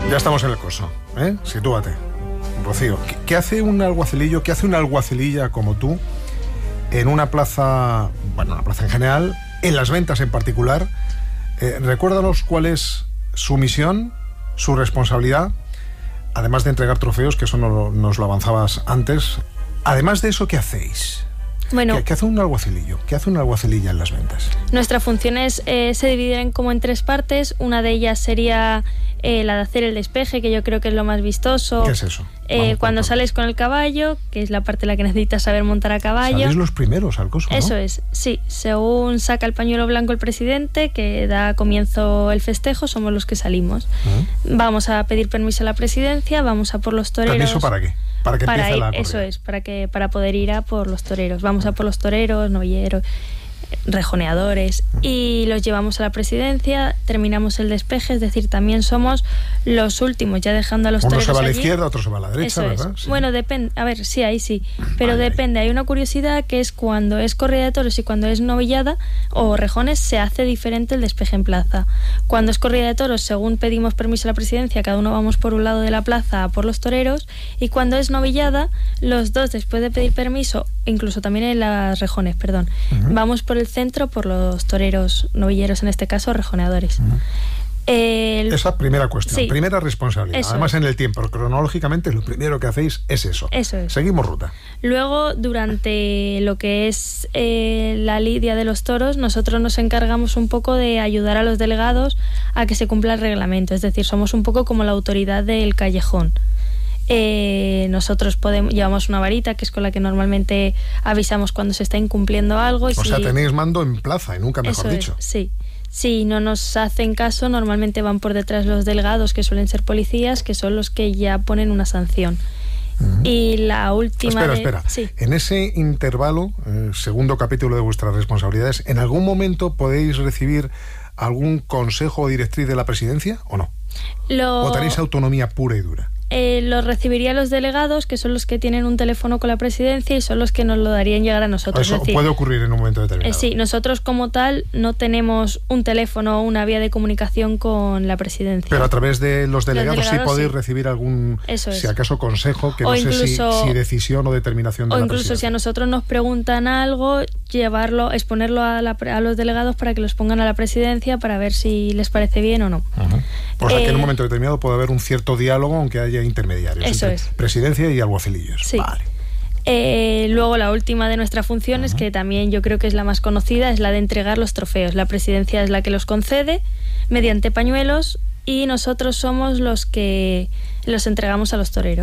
Ya estamos en el coso, ¿eh? Sitúate, Rocío. ¿Qué hace un alguacilillo, qué hace una alguacililla como tú en una plaza, bueno, una plaza en general, en Las Ventas en particular? Recuérdanos cuál es su misión, su responsabilidad, además de entregar trofeos, que eso nos lo avanzabas antes. Además de eso, ¿qué hacéis? Bueno, ¿Qué hace un alguacilillo? ¿Qué hace una alguacililla en Las Ventas? Nuestras funciones se dividen como en 3 partes. Una de ellas sería la de hacer el despeje, que yo creo que es lo más vistoso. ¿Qué es eso? Cuando sales con el caballo, que es la parte en la que necesitas saber montar a caballo. Salís los primeros al coso, ¿no? Eso es, sí. Según saca el pañuelo blanco el presidente, que da comienzo el festejo, somos los que salimos. Vamos a pedir permiso a la presidencia, vamos a por los toreros. ¿Permiso para qué? Para que empiece la corrida. Eso es, para poder ir a por los toreros. Vamos a por los toreros, novilleros, rejoneadores, y los llevamos a la presidencia, terminamos el despeje, es decir, también somos los últimos, ya dejando a los toreros. Uno se va a la allí. izquierda, otro se va a la derecha, Eso ¿verdad? Es. Sí. Bueno, depende, a ver, sí, ahí sí, pero depende. Hay una curiosidad, que es cuando es corrida de toros y cuando es novillada o rejones, se hace diferente el despeje en plaza. Cuando es corrida de toros, según pedimos permiso a la presidencia, cada uno vamos por un lado de la plaza a por los toreros, y cuando es novillada, los dos, después de pedir permiso, incluso también en las rejones, vamos por el centro, por los toreros, novilleros en este caso, rejoneadores. Esa primera cuestión, sí, primera responsabilidad. Eso Además, es. en el tiempo, lo primero que hacéis es eso. Eso es. Seguimos ruta. Luego, durante lo que es la lidia de los toros, nosotros nos encargamos un poco de ayudar a los delegados a que se cumpla el reglamento. Es decir, somos un poco como la autoridad del callejón. Nosotros llevamos una varita, que es con la que normalmente avisamos cuando se está incumpliendo algo. O sea, tenéis mando en plaza, y nunca mejor dicho. Sí. Si no nos hacen caso, normalmente van por detrás los delegados, que suelen ser policías, que son los que ya ponen una sanción. Y la última... Espera. Sí. En ese intervalo, segundo capítulo de vuestras responsabilidades, ¿en algún momento podéis recibir algún consejo o directriz de la presidencia o no? ¿O tenéis autonomía pura y dura? Lo recibirían los delegados, que son los que tienen un teléfono con la presidencia y son los que nos lo darían llegar a nosotros. Eso es decir, puede ocurrir en un momento determinado. Sí, nosotros como tal no tenemos un teléfono o una vía de comunicación con la presidencia. Pero a través de los delegados sí podéis recibir algún, Eso es. si acaso, consejo, que o no incluso, sé si decisión o determinación de la presidencia. O incluso si a nosotros nos preguntan algo, exponerlo a los delegados para que los pongan a la presidencia para ver si les parece bien o no. O sea que en un momento determinado puede haber un cierto diálogo, aunque haya intermediarios. Eso entre es. Presidencia y alguacilillos. Sí. Vale. Luego la última de nuestras funciones, que también yo creo que es la más conocida, es la de entregar los trofeos. La presidencia es la que los concede mediante pañuelos y nosotros somos los que los entregamos a los toreros.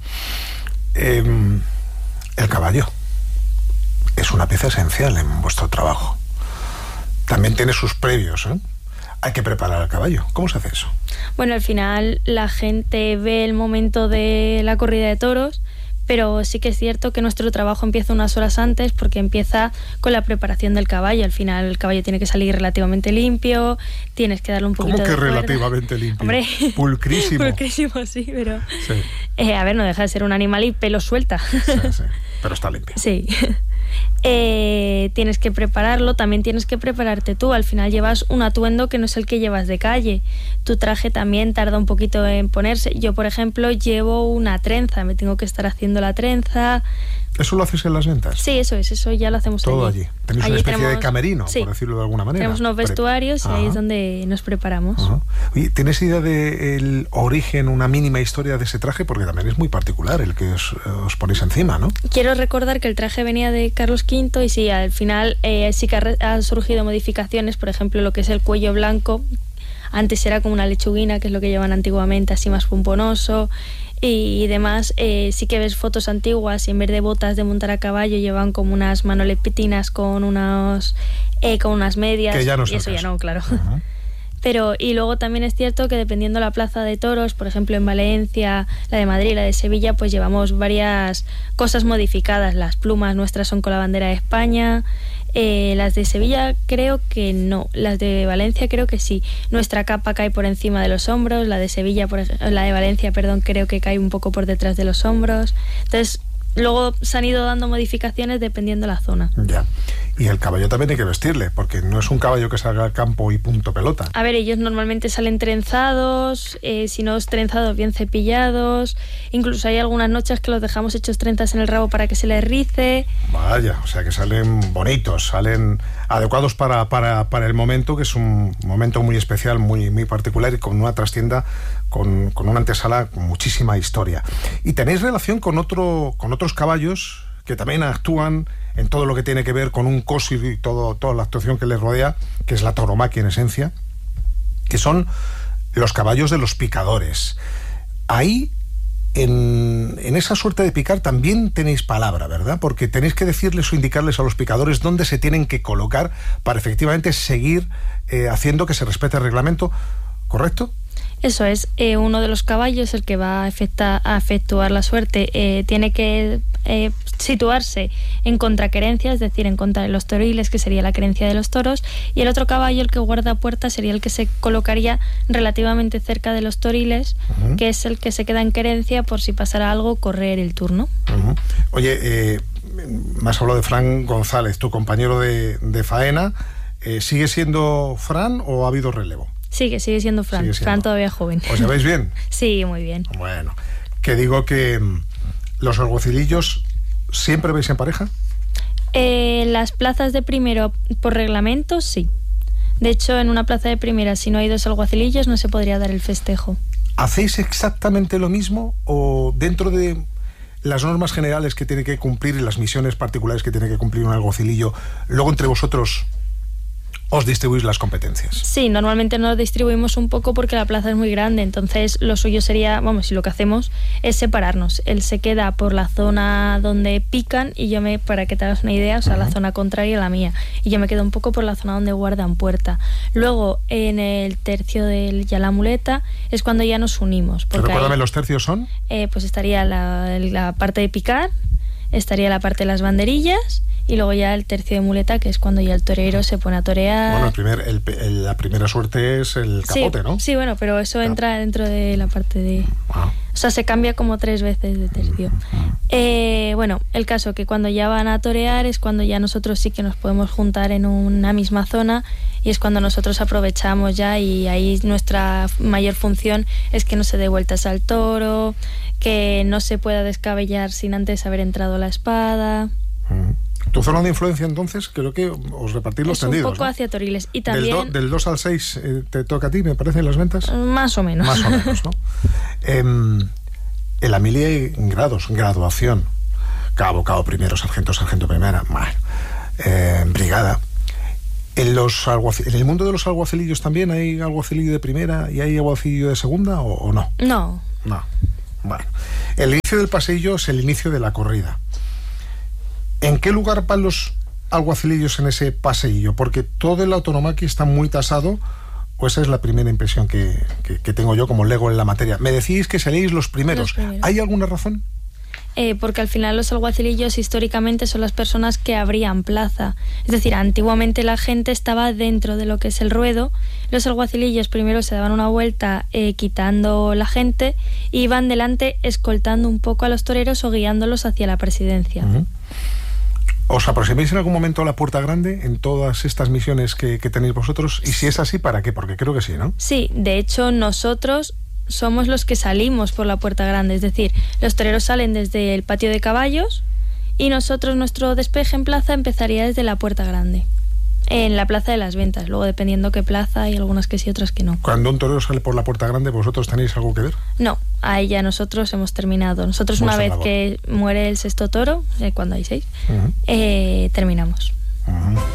El caballo es una pieza esencial en vuestro trabajo. También tiene sus previos, ¿eh? Hay que preparar al caballo. ¿Cómo se hace eso? Bueno, al final la gente ve el momento de la corrida de toros, pero sí que es cierto que nuestro trabajo empieza unas horas antes, porque empieza con la preparación del caballo. Al final el caballo tiene que salir relativamente limpio, tienes que darle un poquito de ¿Cómo que cuerda? relativamente limpio? Hombre, pulcrísimo. Pulcrísimo, sí, pero... Sí. A ver, no deja de ser un animal y pelo suelta. Sí, pero está limpio. Sí. Tienes que prepararlo, también tienes que prepararte tú. Al final llevas un atuendo que no es el que llevas de calle. Tu traje también tarda un poquito en ponerse. Yo, por ejemplo, llevo una trenza, me tengo que estar haciendo la trenza. ¿Eso lo haces en Las Ventas? Sí, eso ya lo hacemos todo allí. Tenéis una especie de camerino, sí, por decirlo de alguna manera. Tenemos unos vestuarios y ahí es donde nos preparamos. Oye, ¿tienes idea del origen, una mínima historia de ese traje? Porque también es muy particular el que os ponéis encima, ¿no? Quiero recordar que el traje venía de Carlos V y sí, al final sí que han surgido modificaciones. Por ejemplo, lo que es el cuello blanco, antes era como una lechuguina, que es lo que llevan antiguamente, así más pomponoso. Y demás, sí que ves fotos antiguas y en vez de botas de montar a caballo llevan como unas manolepitinas con unas medias, que ya no y eso ya no, claro. Pero y luego también es cierto que dependiendo la plaza de toros, por ejemplo en Valencia, la de Madrid, la de Sevilla, pues llevamos varias cosas modificadas. Las plumas nuestras son con la bandera de España. Las de Sevilla creo que no, las de Valencia creo que sí. Nuestra capa cae por encima de los hombros, la de Valencia, creo que cae un poco por detrás de los hombros. Entonces Luego se han ido dando modificaciones dependiendo de la zona. Ya. Y el caballo también hay que vestirle, porque no es un caballo que salga al campo y punto pelota. A ver, ellos normalmente salen trenzados, si no es trenzados, bien cepillados. Incluso hay algunas noches que los dejamos hechos trenzas en el rabo para que se les rice. Vaya, o sea que salen bonitos, salen adecuados para el momento, que es un momento muy especial, muy, muy particular, y con una trastienda, con una antesala con muchísima historia. ¿Y tenéis relación con otros caballos que también actúan en todo lo que tiene que ver con un cosi y toda la actuación que les rodea, que es la tauromaquia en esencia, que son los caballos de los picadores? Ahí, en esa suerte de picar, también tenéis palabra, ¿verdad? Porque tenéis que decirles o indicarles a los picadores dónde se tienen que colocar para efectivamente seguir haciendo que se respete el reglamento, ¿correcto? Eso es, uno de los caballos, el que va a efectuar la suerte, tiene que situarse en contraquerencia, es decir, en contra de los toriles, que sería la querencia de los toros, y el otro caballo, el que guarda puerta, sería el que se colocaría relativamente cerca de los toriles, que es el que se queda en querencia por si pasara algo, correr el turno. Oye, me has hablado de Fran González, tu compañero de faena. ¿Sigue siendo Fran o ha habido relevo? Sigue siendo Fran. Sigue siendo. Fran todavía joven. ¿Os lleváis bien? Sí, muy bien. Bueno, que digo que los alguacilillos siempre vais en pareja. Las plazas de primero, por reglamento, sí. De hecho, en una plaza de primera, si no hay dos alguacilillos, no se podría dar el festejo. ¿Hacéis exactamente lo mismo o dentro de las normas generales que tiene que cumplir y las misiones particulares que tiene que cumplir un alguacilillo, luego entre vosotros os distribuís las competencias? Sí, normalmente nos distribuimos un poco porque la plaza es muy grande, entonces lo suyo sería, vamos, y lo que hacemos es separarnos. Él se queda por la zona donde pican y yo para que te hagas una idea, o sea, la zona contraria a la mía, y yo me quedo un poco por la zona donde guardan puerta. Luego, en el tercio de ya la muleta, es cuando ya nos unimos. Recuérdame, ¿los tercios son? Pues estaría la parte de picar, estaría la parte de las banderillas, y luego ya el tercio de muleta, que es cuando ya el torero se pone a torear. Bueno, la primera suerte es el capote, sí, ¿no? Sí, bueno, pero eso entra dentro de la parte de... Wow. O sea, se cambia como 3 veces de tercio. Bueno, el caso que cuando ya van a torear es cuando ya nosotros sí que nos podemos juntar en una misma zona, y es cuando nosotros aprovechamos ya, y ahí nuestra mayor función es que no se dé vueltas al toro, que no se pueda descabellar sin antes haber entrado la espada. ¿Tu zona de influencia, entonces? Creo que os repartís los tendidos, un poco, ¿no? Hacia toriles. Y también... Del 2 al 6 te toca a ti, me parece, en las ventas. Más o menos. Más o menos, ¿no? En la mili hay grados, graduación. Cabo primero, sargento primera, brigada. ¿En el mundo de los alguacilillos también hay alguacilillo de primera y hay alguacilillo de segunda o no? No. Bueno, el inicio del paseillo es el inicio de la corrida. ¿En qué lugar van los alguacilillos en ese paseillo? Porque todo el autonomaquia está muy tasado, o esa es la primera impresión que tengo yo como lego en la materia. Me decís que seréis los primeros. ¿Hay alguna razón? Porque al final los alguacilillos históricamente son las personas que abrían plaza. Es decir, antiguamente la gente estaba dentro de lo que es el ruedo. Los alguacilillos primero se daban una vuelta quitando la gente, y iban delante escoltando un poco a los toreros o guiándolos hacia la presidencia. ¿Os aproximáis en algún momento a la Puerta Grande en todas estas misiones que tenéis vosotros? Y si es así, ¿para qué? Porque creo que sí, ¿no? Sí, de hecho nosotros somos los que salimos por la Puerta Grande, es decir, los toreros salen desde el patio de caballos y nosotros, nuestro despeje en plaza empezaría desde la Puerta Grande, en la Plaza de las Ventas. Luego, dependiendo qué plaza, hay algunas que sí, otras que no. Cuando un torero sale por la Puerta Grande, ¿vosotros tenéis algo que ver? No, ahí ya nosotros hemos terminado. Nosotros, una vez que muere el sexto toro, cuando hay 6, terminamos.